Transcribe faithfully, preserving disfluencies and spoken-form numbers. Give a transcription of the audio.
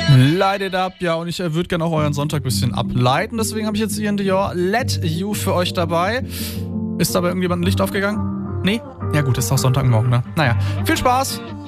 Light it up, ja, und ich äh, würde gerne auch euren Sonntag ein bisschen ableiten. Deswegen habe ich jetzt Ian Dior Let You für euch dabei. Ist dabei irgendjemand ein Licht aufgegangen? Nee? Ja gut, ist doch Sonntagmorgen, ne? Naja, viel Spaß!